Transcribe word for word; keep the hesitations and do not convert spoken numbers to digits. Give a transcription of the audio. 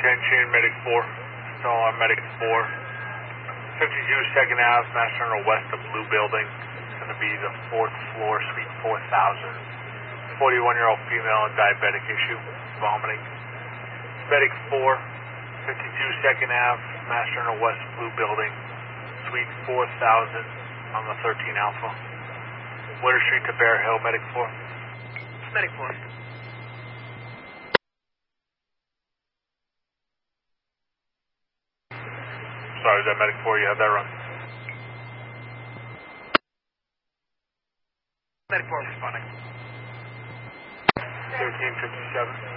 attention, Medic four. Still on Medic four. fifty-two second Ave, Mass General west of Blue Building. It's going to be the fourth floor, suite four thousand. forty-one-year-old female, diabetic issue, vomiting. Medic four, fifty-two second Ave, Mass General west of Blue Building. Suite four thousand on the thirteen Alpha. Winter Street to Bear Hill, Medic four. Medic four. Sorry, is that Medic four? You have that run? Medic four responding. thirteen fifty-seven.